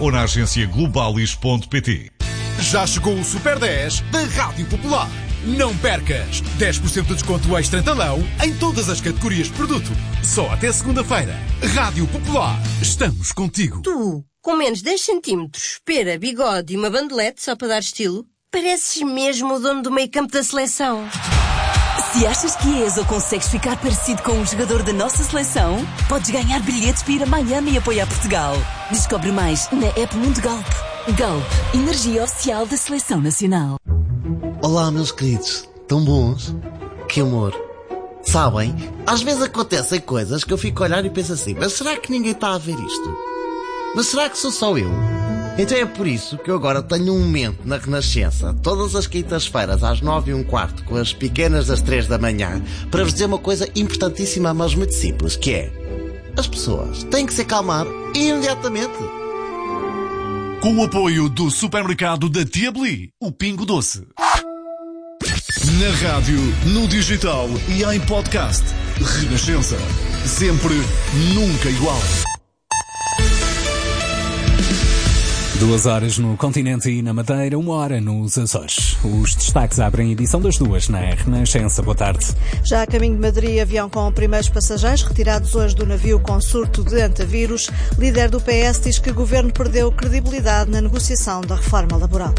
ou na agência globalis.pt. Já chegou o Super 10 da Rádio Popular. Não percas! 10% de desconto extra talão em todas as categorias de produto. Só até segunda-feira. Rádio Popular. Estamos contigo. Tu, com menos 10 centímetros, pera, bigode e uma bandelete só para dar estilo, pareces mesmo o dono do meio-campo da seleção. Se achas que és ou consegues ficar parecido com um jogador da nossa seleção, podes ganhar bilhetes para ir a Miami e apoiar Portugal. Descobre mais na app Mundo Galp. Galp, energia oficial da Seleção Nacional. Olá, meus queridos. Tão bons? Que amor. Sabem, às vezes acontecem coisas que eu fico a olhar e penso assim, mas será que ninguém está a ver isto? Mas será que sou só eu? Então é por isso que eu agora tenho um momento na Renascença, todas as quintas-feiras às 9h15, com as pequenas das 3 da manhã, para vos dizer uma coisa importantíssima, mas muito simples, que é: as pessoas têm que se acalmar imediatamente. Com o apoio do supermercado da Tia Beli, o Pingo Doce. Na rádio, no digital e em podcast. Renascença. Sempre, nunca igual. 2 horas no continente e na Madeira, 1 hora nos Açores. Os destaques abrem a edição das 2 na Renascença. Boa tarde. Já a caminho de Madrid, avião com primeiros passageiros retirados hoje do navio com surto de antavírus. Líder do PS diz que o governo perdeu credibilidade na negociação da reforma laboral.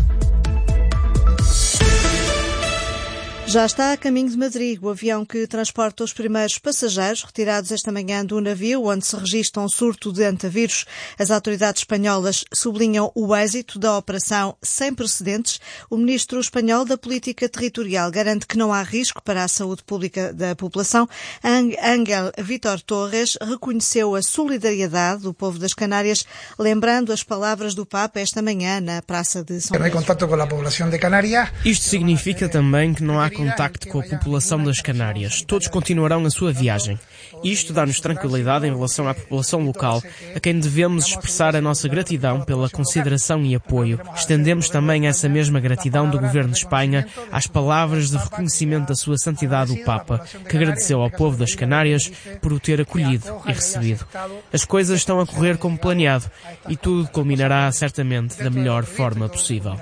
Já está a caminho de Madrid o avião que transporta os primeiros passageiros retirados esta manhã do navio onde se registra um surto de antavírus. As autoridades espanholas sublinham o êxito da operação sem precedentes. O ministro espanhol da Política Territorial garante que não há risco para a saúde pública da população. Ángel Vítor Torres reconheceu a solidariedade do povo das Canárias, lembrando as palavras do Papa esta manhã na Praça de São Pedro. Isto significa também que não há contacto com a população das Canárias. Todos continuarão a sua viagem. Isto dá-nos tranquilidade em relação à população local, a quem devemos expressar a nossa gratidão pela consideração e apoio. Estendemos também essa mesma gratidão do Governo de Espanha às palavras de reconhecimento da Sua Santidade o Papa, que agradeceu ao povo das Canárias por o ter acolhido e recebido. As coisas estão a correr como planeado e tudo culminará certamente da melhor forma possível.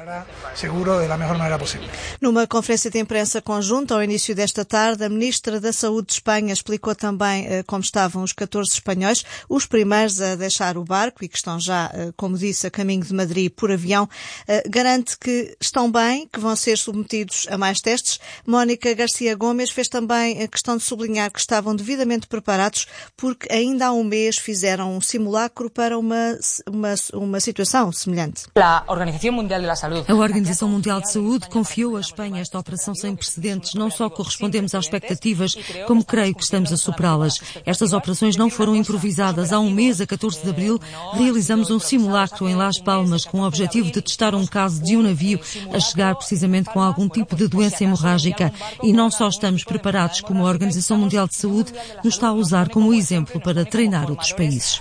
Numa conferência de imprensa conjunta ao início desta tarde, a Ministra da Saúde de Espanha explicou também como estavam os 14 espanhóis, os primeiros a deixar o barco e que estão já, como disse, a caminho de Madrid por avião. Garante que estão bem, que vão ser submetidos a mais testes. Mónica Garcia Gomes fez também a questão de sublinhar que estavam devidamente preparados porque ainda há um mês fizeram um simulacro para uma situação semelhante. A Organização Mundial de Saúde confiou à Espanha esta operação sem precedentes. Não só correspondemos às expectativas, como creio que estamos a superá-las. Estas operações não foram improvisadas. Há um mês, a 14 de abril, realizamos um simulacro em Las Palmas com o objetivo de testar um caso de um navio a chegar precisamente com algum tipo de doença hemorrágica. E não só estamos preparados, como a Organização Mundial de Saúde nos está a usar como exemplo para treinar outros países.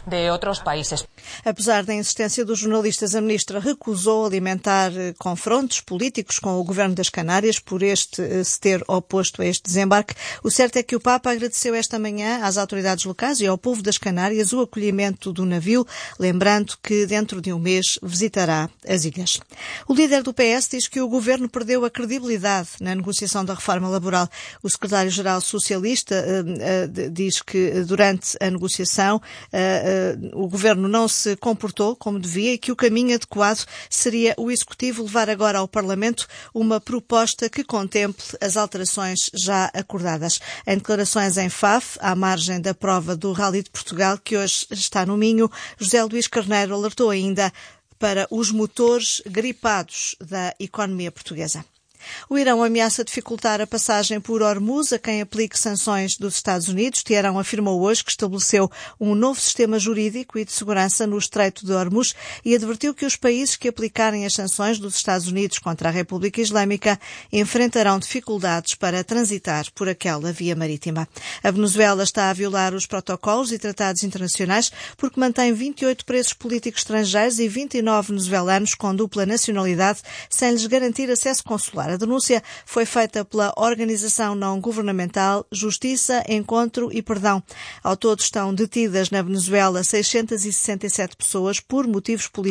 Apesar da insistência dos jornalistas, a ministra recusou alimentar confrontos políticos com o governo das Canárias por este se ter oposto a este desembarque. O certo é que o Papa agradeceu esta manhã às autoridades locais e ao povo das Canárias o acolhimento do navio, lembrando que dentro de um mês visitará as ilhas. O líder do PS diz que o governo perdeu a credibilidade na negociação da reforma laboral. O secretário-geral socialista diz que durante a negociação o governo não se comportou como devia e que o caminho adequado seria o Executivo levar agora ao Parlamento uma proposta que contemple as alterações já acordadas. Em declarações em Faf, à margem da prova do Rally de Portugal, que hoje está no Minho, José Luís Carneiro alertou ainda para os motores gripados da economia portuguesa. O Irão ameaça dificultar a passagem por Hormuz a quem aplique sanções dos Estados Unidos. Teherão afirmou hoje que estabeleceu um novo sistema jurídico e de segurança no Estreito de Hormuz e advertiu que os países que aplicarem as sanções dos Estados Unidos contra a República Islâmica enfrentarão dificuldades para transitar por aquela via marítima. A Venezuela está a violar os protocolos e tratados internacionais porque mantém 28 presos políticos estrangeiros e 29 venezuelanos com dupla nacionalidade sem lhes garantir acesso consular. A denúncia foi feita pela organização não-governamental Justiça, Encontro e Perdão. Ao todo estão detidas na Venezuela 667 pessoas por motivos políticos